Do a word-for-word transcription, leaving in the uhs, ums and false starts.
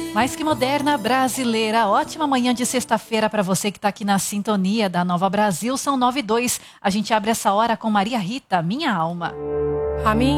Mais que moderna, brasileira. Ótima manhã de sexta-feira para você que está aqui na sintonia da Nova Brasil. São nove e dois. A gente abre essa hora com Maria Rita, Minha Alma. A minha